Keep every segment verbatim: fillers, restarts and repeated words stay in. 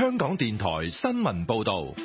香港電台新聞報道。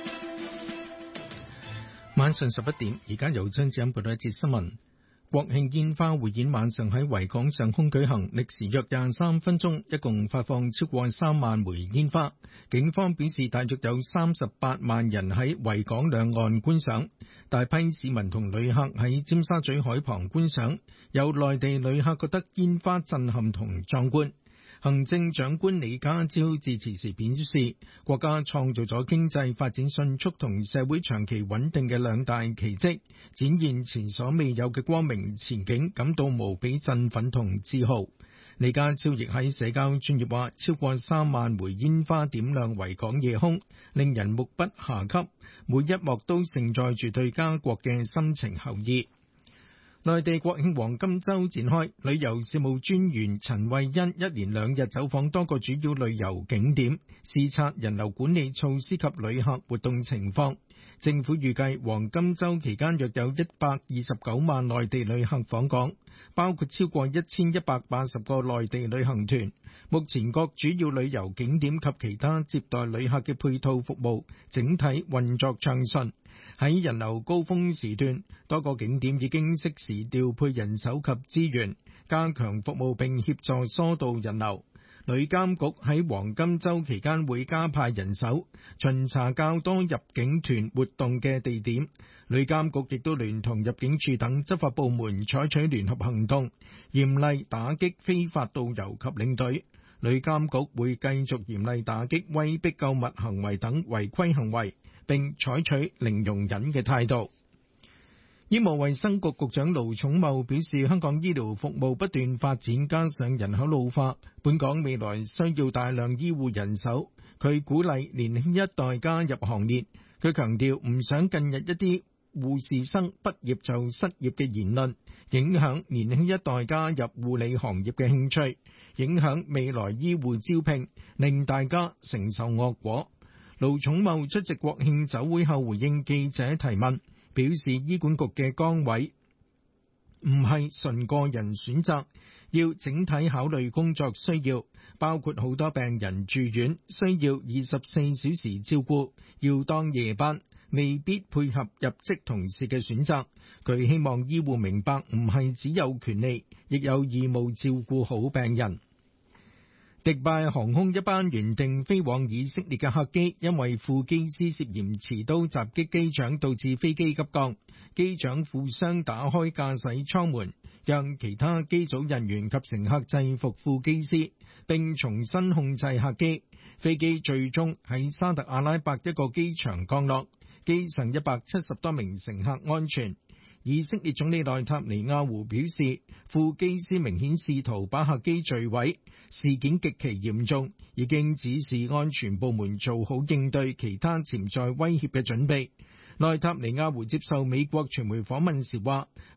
晚上十一點，而家由張子欣報道一節新聞。國慶煙花匯演晚上喺維港上空舉行，歷時約廿三分鐘，一共發放超過三萬枚煙花。警方表示，大約有三十八萬人喺維港兩岸觀賞，大批市民同旅客喺尖沙咀海旁觀賞，有內地旅客覺得煙花震撼同壯觀。行政長官李家超致辭時表示，國家創造咗經濟發展迅速同社會長期穩定嘅兩大奇蹟，展現前所未有嘅光明前景，感到無比振奮同自豪。李家超亦喺社交專頁話，超過三萬枚煙花點亮維港夜空，令人目不暇給，每一幕都承載住對家國嘅深情厚意。內地國慶黃金週展開，旅遊事務專員陳慧欣一連兩日走訪多個主要旅遊景點，視察人流管理措施及旅客活動情況。政府預計黃金週期間約有一百二十九萬內地旅客訪港，包括超過一千一百八十個內地旅行團。目前各主要旅遊景點及其他接待旅客嘅配套服務整體運作暢順。喺人流高峰時段，多個景點已經適時調配人手及資源，加強服務並協助疏導人流。旅監局喺黃金週期間會加派人手，巡查較多入境團活動嘅地點。旅監局亦都聯同入境處等執法部門採取聯合行動，嚴厲打擊非法導遊及領隊。旅監局會繼續嚴厲打擊威逼購物行為等違規行為，並採取零容忍嘅態度。醫務衛生局局長盧寵茂表示，香港醫療服務不斷發展，加上人口老化，本港未來需要大量醫護人手。佢鼓勵年輕一代加入行列。佢強調唔想近日一啲護士生畢業就失業嘅言論，影響年輕一代加入護理行業嘅興趣，影響未來醫護招聘，令大家承受惡果。盧寵茂出席國慶酒會後回應記者提問，表示醫管局嘅崗位唔係純個人選擇，要整體考慮工作需要，包括好多病人住院需要二十四小時照顧，要當夜班，未必配合入職同事嘅選擇。佢希望醫護明白，唔係只有權利，亦有義務照顧好病人。迪拜航空一班原定飛往以色列嘅客機，因為副機師涉嫌持刀襲擊機長，導致飛機急降。機長負傷打開駕駛艙門，讓其他機組人員及乘客制服副機師，並重新控制客機。飛機最終喺沙特阿拉伯一個機場降落，機上一百七十多名乘客安全。以色列總理內塔尼亞胡表示，副機師明顯試圖把客機墜毀，事件極其嚴重，已經指示安全部門做好應對其他潛在威脅嘅準備。內塔尼亞胡接受美國傳媒訪問時話，